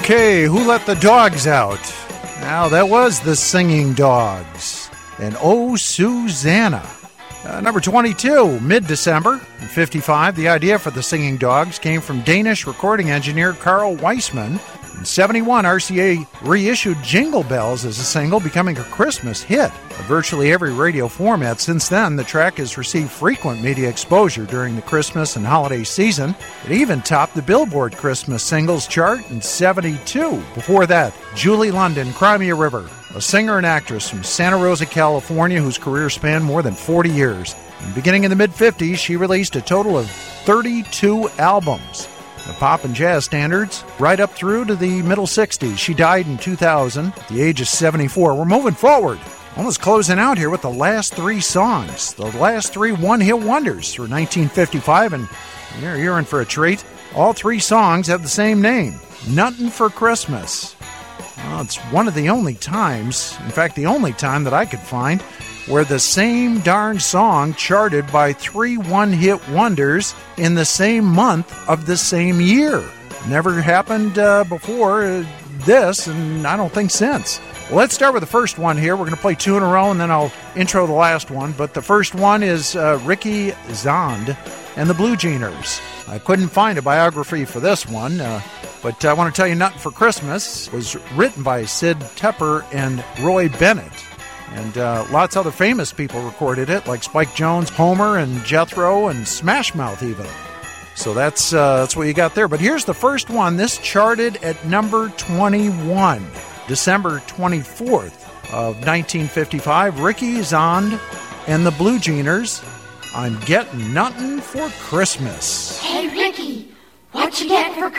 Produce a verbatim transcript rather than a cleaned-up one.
Okay, who let the dogs out? Now, that was the Singing Dogs. And Oh, Susanna. Uh, number twenty-two, mid-December. In fifty-five, the idea for the Singing Dogs came from Danish recording engineer Carl Weissman. In seventy-one, R C A reissued Jingle Bells as a single, becoming a Christmas hit. In virtually every radio format since then, the track has received frequent media exposure during the Christmas and holiday season. It even topped the Billboard Christmas Singles chart in seventy-two. Before that, Julie London, Cry Me a River, a singer and actress from Santa Rosa, California, whose career spanned more than forty years. And beginning in the mid-fifties, she released a total of thirty-two albums. The pop and jazz standards, right up through to the middle sixties. She died in two thousand at the age of seventy-four. We're moving forward. Almost closing out here with the last three songs. The last three one-hit wonders through nineteen fifty-five, and you're, you're in for a treat. All three songs have the same name, Nuttin' for Christmas. Well, it's one of the only times, in fact, the only time that I could find, where the same darn song charted by three one-hit wonders in the same month of the same year. Never happened uh, before uh, this, and I don't think since. Well, let's start with the first one here. We're going to play two in a row, and then I'll intro the last one. But the first one is uh, Ricky Zand and the Blue Jeaners. I couldn't find a biography for this one, uh, but I want to tell you, Nuttin' for Christmas was written by Sid Tepper and Roy Bennett. And uh, lots of other famous people recorded it, like Spike Jones, Homer, and Jethro, and Smash Mouth even. So that's uh, that's what you got there. But here's the first one. This charted at number twenty-one, December twenty-fourth of nineteen fifty-five. Ricky Zand and the Blue Jeaners, I'm Getting Nuttin' for Christmas. Hey, Ricky, what you get for Christmas?